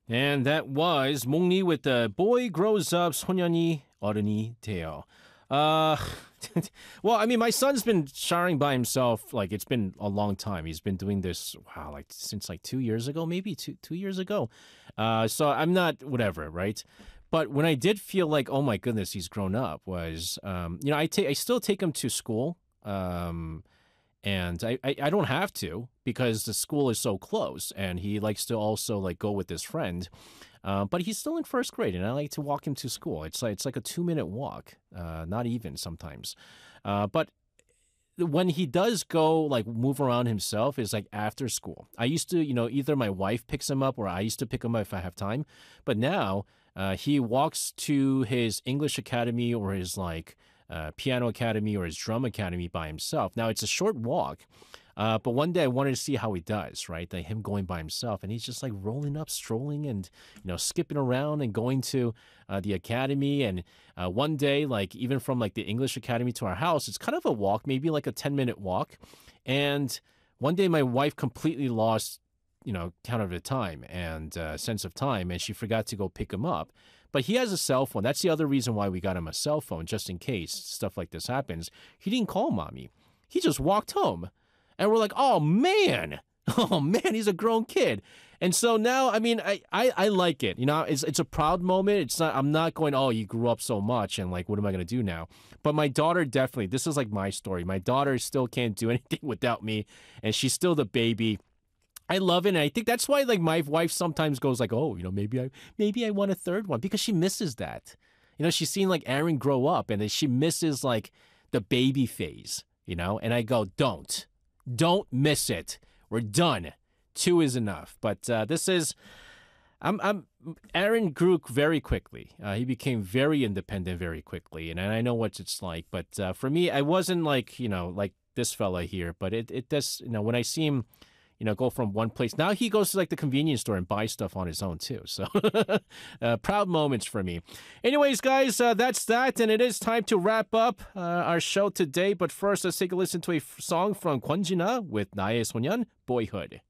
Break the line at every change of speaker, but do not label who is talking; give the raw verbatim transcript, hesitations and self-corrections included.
And that was Mongli with the Boy Grows Up, 소년이 어른이 돼요. Uh, well, I mean, my son's been showering by himself. Like, it's been a long time. He's been doing this, wow, like since like two years ago, maybe two two years ago. Uh, so I'm not whatever, right? But when I did feel like, oh my goodness, he's grown up, was um, you know, I take I still take him to school. Um, and I, I, I don't have to because the school is so close and he likes to also like go with his friend. Uh, but he's still in first grade and I like to walk him to school. It's like, it's like a two minute walk, uh, not even sometimes. Uh, but when he does go like move around himself is like after school. I used to, you know, either my wife picks him up or I used to pick him up if I have time. But now uh, he walks to his English academy or his like uh, piano academy or his drum academy by himself. Now it's a short walk. Uh, but one day I wanted to see how he does, right? Like him going by himself, and he's just like rolling up, strolling, and you know, skipping around and going to uh, the academy. And uh, one day, like even from like the English academy to our house, it's kind of a walk, maybe like a ten minute walk. And one day, my wife completely lost, you know, count of the time and uh, sense of time, and she forgot to go pick him up. But he has a cell phone. That's the other reason why we got him a cell phone, just in case stuff like this happens. He didn't call mommy. He just walked home. And we're like, oh, man. Oh, man, he's a grown kid. And so now, I mean, I, I, I like it. You know, it's it's a proud moment. It's not, I'm not going, oh, you grew up so much and like, what am I going to do now? But my daughter definitely, this is like my story. My daughter still can't do anything without me. And she's still the baby. I love it. And I think that's why like my wife sometimes goes like, oh, you know, maybe I, maybe I want a third one because she misses that. You know, she's seen like Aaron grow up and then she misses like the baby phase, you know, and I go, don't. Don't miss it. We're done. Two is enough. But uh, this is, I'm, I'm. Aaron grew very quickly. Uh, he became very independent very quickly, and, and I know what it's like. But uh, for me, I wasn't like you know like this fella here. But it it does you know when I see him, you know, go from one place. Now he goes to like the convenience store and buys stuff on his own too. So uh, proud moments for me. Anyways, guys, uh, that's that. And it is time to wrap up uh, our show today. But first, let's take a listen to a f- song from Kwon Jina with 나의 소년, Boyhood.